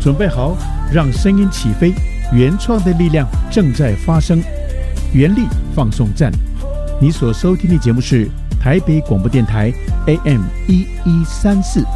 准备好，让声音起飞，原创的力量正在发生。原力放送站，你所收听的节目是台北广播电台 AM1134